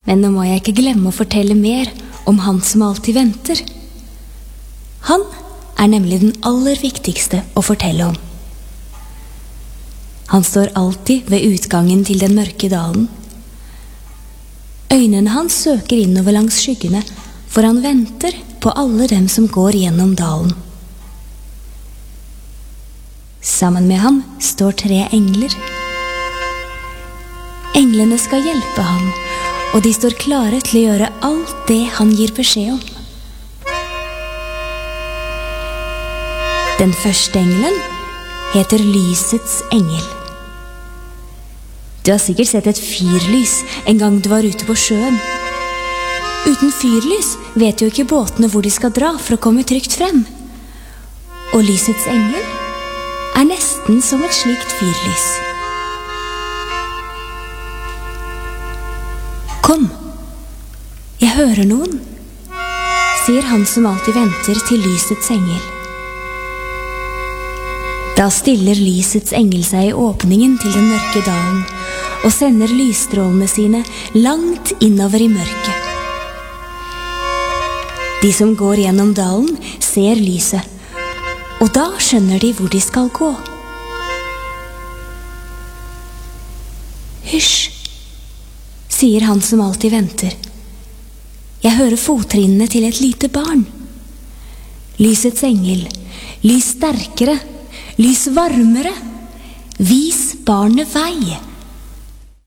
Men nå må jeg ikke glemme å fortelle mer om han som alltid venter. Han nemlig den aller viktigste å fortelle om. Han står alltid ved utgangen til den mørke dalen. Øynene hans søker innover langs skyggene, for han venter på alle dem som går gjennom dalen. Sammen med ham står 3 engler. Englene skal hjelpe ham, og de står klare til å gjøre alt det han gir beskjed om. Den første engelen heter Lysets engel. Du har sikkert sett et fyrlys en gang du var ute på sjøen. Uten fyrlys vet jo ikke båtene hvor de skal dra for å komme trygt frem. Og lysets engel nesten som et slikt fyrlys. Kom, jeg hører noen, sier han som alltid venter til lysets engel. Da stiller lysets engel seg i åpningen til den mørke dalen og sender lysstrålene sine langt innover i mørket. De som går gjennom dalen ser lyset, og da skjønner de hvor de skal gå. Hysj, sier han som alltid venter. Jeg hører fottrinnene til et lite barn. Lysets engel, lys sterkere, lys varmere, vis barnet vei.